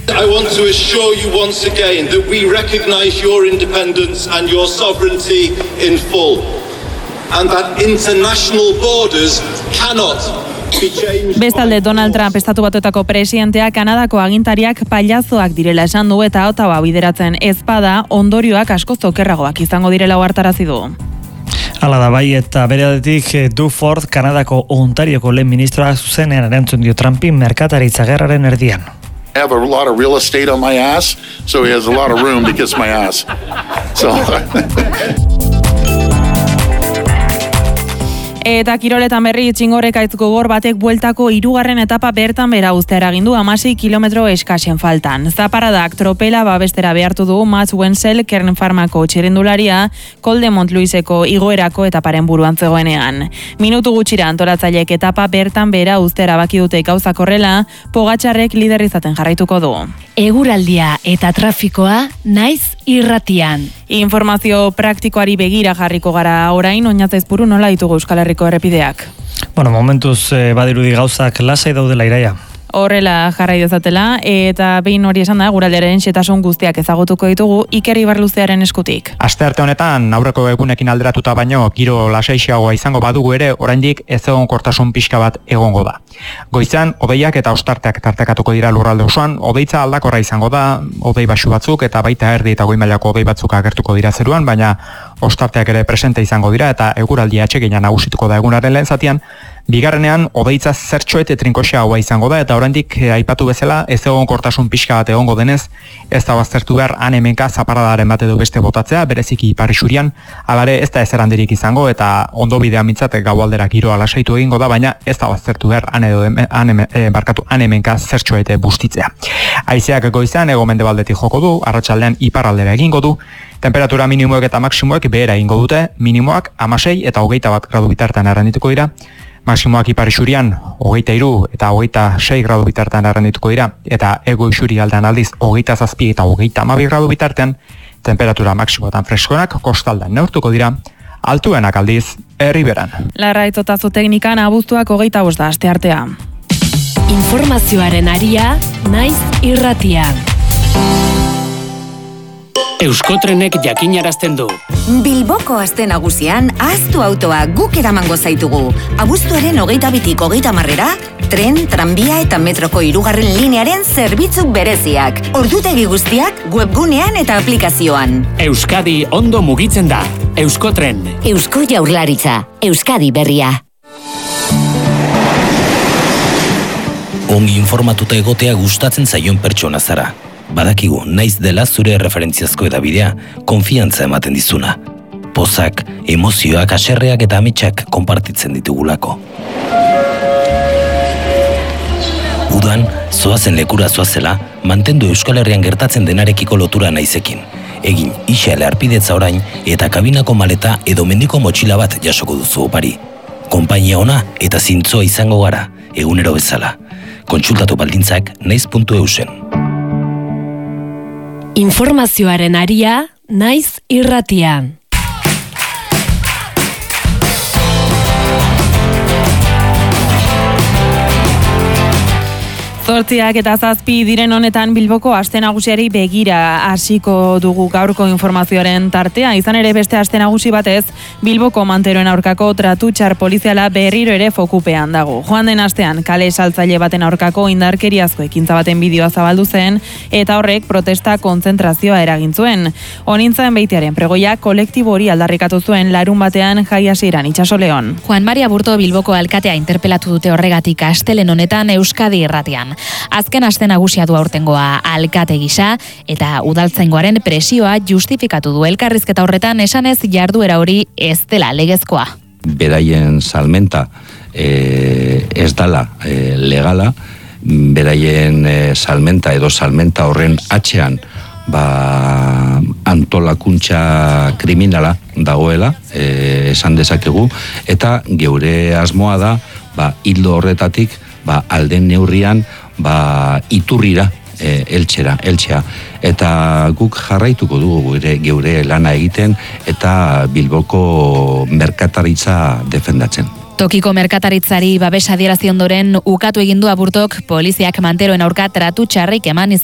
I want to assure you once again that we recognize your independence and your sovereignty in full, and that international borders cannot be changed. Bestalde, Donald Trump Estatu Batuetako presidentea Kanadako agintariak pailazoak direla esan du eta Ottawa bideratzen ez bada ondorioak askoz okerragoak izango direla ohartarazi du. Hala da bai, eta beretik Doug Ford, Kanadako Ontarioko lehen ministroa zuzenean erantzun dio Trumpi merkataritza gerraren erdian. I have a lot of real estate on my ass, so he has a lot of room to kiss my ass. So Eta kiroletan berri Txingorrekaitz gogor batek bueltako 3. etapa bertan bera uztea eragindu 16 kilometro eskasen faltan. Zaparadak tropela babestera behartu du Matt Wenzel Kern Farmako txirrindularia Col de Montluiseko igoerako etaparen buruan zegoenean. Minutu gutxira antolatzaileek etapa bertan bera uztea erabaki dute gauzak horrela, Pogačarrek lider izaten jarraituko du. Eguraldia eta trafikoa naiz irratian. Informazio praktikoari begira jarriko gara orain, Oñatzezpuru nola ditugu Euskal Herriko errepideak? Bueno, momentuz badirudi gauzak lasai daudela Iraia. Horrela jarrai dezatela, eta behin hori esan da, guraldearen xetasun guztiak ezagutuko ditugu Iker Ibarluzearen eskutik. Astearte honetan, aurreko egunekin alderatuta baino, giro lasaixeagoa izango badugu ere, oraindik ez egonkortasun pixka bat egongo da. Goizan, hodeiak eta ostarteak tartekatuko dira lurralde osoan, hodeitza aldakorra izango da, hodei baxu batzuk, eta baita erdi eta goi mailako hodei batzuk agertuko dira zeruan, baina ostarteak ere presente izango dira, eta eguraldia atsegina nagusituko da egunaren lehen zatian. Bigarrenean, hodeitza zertxoet trinkoxeagoa izango da, eta oraindik aipatu bezala, ez egonkortasun pixka bat egongo denez, ez da baztertu behar han-hemenka zaparadaren bat edo beste botatzea, bereziki Ipar Isurian, alare ez da ezer handirik izango, eta ondo bidea mintzat gaualdera giroa lasaitu egingo da, baina ez da baztertu behar han-hemenka zertxoet bustitzea. Haizeak goizan hego-mendebaldetik joko du, arratsaldean iparraldera egingo du, temperatura minimoek eta maksimoek behera egingo dute, minimoak 16 eta 21 gradu bitartean errandituko dira, maksimoak Ipar Isurian 23 eta 26 gradu bitartean errandituko dira, eta Hego Isuri aldean aldiz 27 eta 32 gradu bitartean, temperatura maksimoetan freskoenak kostaldean neurtuko dira, altuenak aldiz Erriberan. Larraitz Otazu teknikan abuztuak 25 da asteartea. Informazioaren aria naiz irratian. Euskotrenek jakinarazten du. Bilboko aste nagusian ahaztu autoa guk eramango zaitugu. Abuztuaren 22-tik 30-era, tren, tranbia eta metroko 3. linearen zerbitzu bereziak. Ordutegi guztiak webgunean eta aplikazioan. Euskadi ondo mugitzen da. Euskotren. Eusko Jaurlaritza. Euskadi berria. Ongi informatuta egotea gustatzen zaion pertsona zara. Badakigu, naiz dela zure referentziazko edabidea, konfiantza ematen dizuna. Pozak, emozioak, haserreak eta ametsak konpartitzen ditugulako. Udan, zoazen lekura zoazela, mantendu Euskal Herrian gertatzen denarekiko lotura naizekin. Egin isale arpidetza orain eta kabinako maleta edo mendiko motxila bat jasoko duzu opari. Konpainia ona eta zintzoa izango gara, egunero bezala. Kontsultatu baldintzak naiz.eusen. Informazioaren aria naiz irratian. Zortziak eta 7 diren honetan Bilboko aste nagusiari begira hasiko dugu gaurko informazioaren tartea. Izan ere beste aste nagusi batez, Bilboko manteroen aurkako tratu txar poliziala berriro ere fokupean dago. Joan den astean kale saltzaile baten aurkako indarkeriazko ekintza baten bideoa zabaldu zen eta horrek protesta kontzentrazioa eragin zuen. Honintzaen beitearen pregoia kolektibo hori aldarrikatu zuen larun batean jai hasieran Itsasoleon. Juan Maria Burto Bilboko alkatea interpelatu dute horregatik astelen honetan Euskadi irratian. Azken aste nagusia du aurtengoa alkate gisa eta udaltzaingoaren presioa justifikatu du elkarrizketa horretan esanez jarduera hori ez dela legezkoa. Beraien salmenta ez dala legala, beraien salmenta edo salmenta horren atzean antolakuntza kriminala dagoela, esan dezakegu, eta geure asmoa da hildo horretatik alden neurrian iturrira eltzea. Eta guk jarraituko dugu geure lana egiten eta Bilboko merkataritza defendatzen. Tokiko merkataritzari babesa adierazi ondoren ukatu egin du Aburtok poliziak manteroen aurka tratu txarrik eman